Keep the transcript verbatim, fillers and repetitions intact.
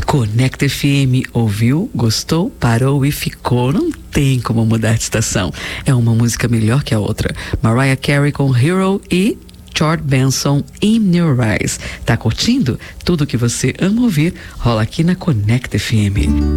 Conecta F M, ouviu, gostou, parou e ficou. Não tem como mudar de estação. É uma música melhor que a outra. Mariah Carey com Hero e George Benson, In Your Eyes. Tá curtindo? Tudo que você ama ouvir rola aqui na Conecta F M.